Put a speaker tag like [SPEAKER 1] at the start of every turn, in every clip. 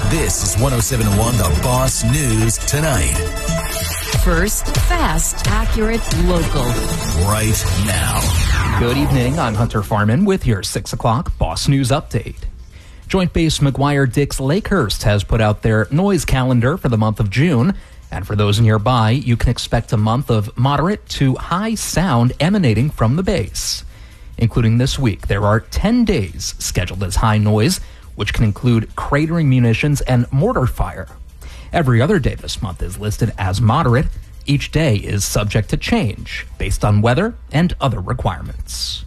[SPEAKER 1] This is 107.1 The Boss News Tonight.
[SPEAKER 2] First, fast, accurate, local.
[SPEAKER 1] Right now.
[SPEAKER 3] Good evening. I'm Hunter Farman with your 6 o'clock Boss News Update. Joint Base McGuire-Dix Lakehurst has put out their noise calendar for the month of June. And for those nearby, you can expect a month of moderate to high sound emanating from the base. Including this week, there are 10 days scheduled as high noise, which can include cratering munitions and mortar fire. Every other day this month is listed as moderate. Each day is subject to change based on weather and other requirements.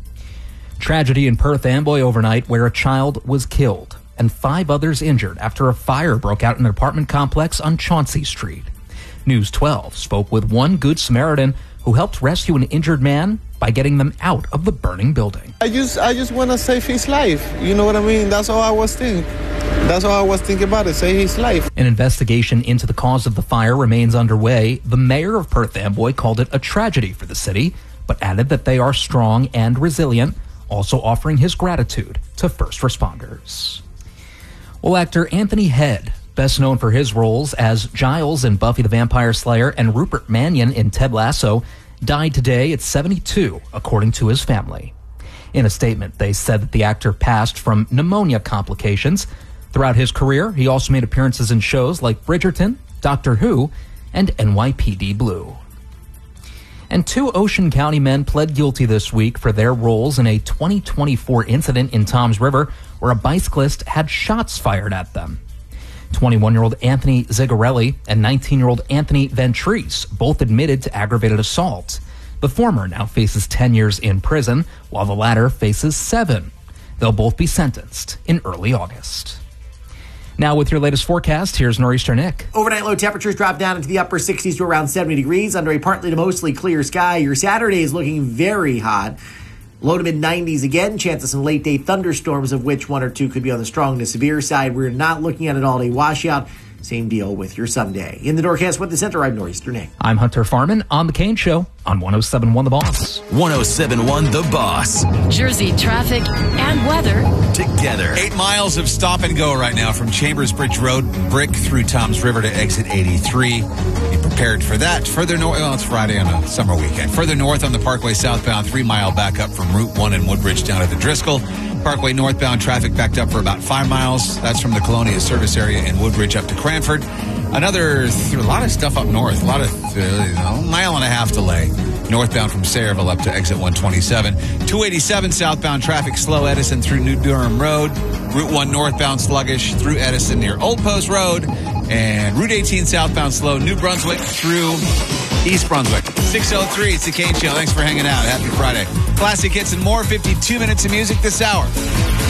[SPEAKER 3] Tragedy in Perth Amboy overnight where a child was killed and 5 others injured after a fire broke out in an apartment complex on Chauncey Street. News 12 spoke with one Good Samaritan who helped rescue an injured man by getting them out of the burning building.
[SPEAKER 4] I just want to save his life. You know what I mean? That's all I was thinking. That's all I was thinking about, it, save his life.
[SPEAKER 3] An investigation into the cause of the fire remains underway. The mayor of Perth Amboy called it a tragedy for the city, but added that they are strong and resilient, also offering his gratitude to first responders. Well, actor Anthony Head, best known for his roles as Giles in Buffy the Vampire Slayer and Rupert Mannion in Ted Lasso, died today at 72, according to his family. In a statement, they said that the actor passed from pneumonia complications. Throughout his career, he also made appearances in shows like Bridgerton, Doctor Who, and NYPD Blue. And 2 Ocean County men pled guilty this week for their roles in a 2024 incident in Toms River where a bicyclist had shots fired at them. 21-year-old Anthony Zigarelli and 19-year-old Anthony Ventrese both admitted to aggravated assault. The former now faces 10 years in prison, while the latter faces 7. They'll both be sentenced in early August. Now with your latest forecast, here's Nor'easter Nick.
[SPEAKER 5] Overnight low temperatures drop down into the upper 60s to around 70 degrees under a partly to mostly clear sky. Your Saturday is looking very hot. Low to mid-90s again. Chance of some late-day thunderstorms, of which 1 or 2 could be on the strong to severe side. We're not looking at an all-day washout. Same deal with your Sunday. In the Norcast with the Center, I'm Nor'easter Nick.
[SPEAKER 3] I'm Hunter Farman on The Kane Show on 107.1 The Boss.
[SPEAKER 1] 107.1 The Boss.
[SPEAKER 2] Jersey traffic and weather
[SPEAKER 1] Together.
[SPEAKER 6] 8 miles of stop and go right now from Chambers Bridge Road, Brick through Toms River to exit 83. Be prepared for that. Further north, well, it's Friday on a summer weekend. Further north on the Parkway southbound, 3-mile backup from Route 1 in Woodbridge down to the Driscoll. Parkway northbound traffic backed up for about 5 miles. That's from the Colonia service area in Woodbridge up to Cranford. A lot of stuff up north. A lot of, mile and a half delay. Northbound from Sayreville up to exit 127. 287 southbound traffic slow Edison through New Durham Road. Route 1 northbound sluggish through Edison near Old Post Road. And Route 18 southbound slow New Brunswick through East Brunswick. 6:03, it's the Kane Show. Thanks for hanging out. Happy Friday. Classic hits and more. 52 minutes of music this hour.